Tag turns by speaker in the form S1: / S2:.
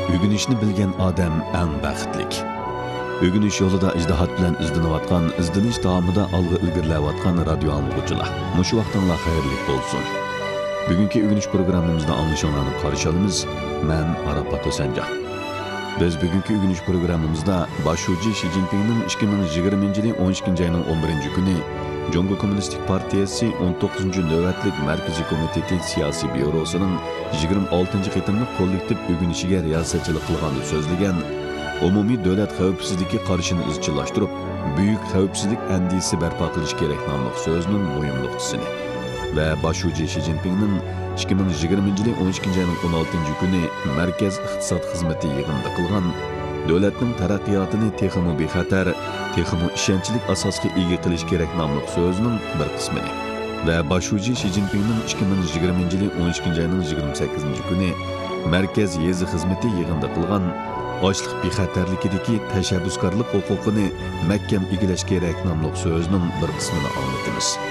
S1: Ögünüşni bilgen odam eng baxtlik. Ögünüş yo'lida ijtihod bilan izlanayotgan, izlanish davomida olg'a ilgarilayotgan radio anglag'uvchilar. Mushu vaqtinglar xayrli bo'lsin. Bugungi ögünüş programmamizda anglashinglarni qarshi olamiz. Men Arafat O'sanjon. Biz bugungi ögünüş programmamizda boshlovchi Xi Jinpingning 2020-yil 12-oyning 11-kuni Jongo Kommunistik Partiyasi 19-navbatlik Markaziy komiteti siyosiy byurosining 26 qitimlik kollektiv ögünüşiga riyosatchilik qilganda so'zlagan umumiy davlat xavfsizligi qarshini izchillashtirib, buyuk xavfsizlik andisi barpo qilish kerak nomli so'zining muhim nuqtasini va boshlovchi Xi Jinpingning 2020-yil 12-oyning 16-kuni Markaz iqtisod xizmati yig'inida qilgan davlatning taraqqiyotini texmo bexatar, texmo ishonchlik asosga ega qilish kerak nomli so'zining bir qismini va boshlovchi Xi Jinpingning 2020-yil 12-oyning 28-kuni Markaz yezi xizmati yig'inida qilgan ochliq bexatarlikidagi tashabbuskorlik huquqini mahkam egallash kerak nomli so'zining bir qismini anlatamiz.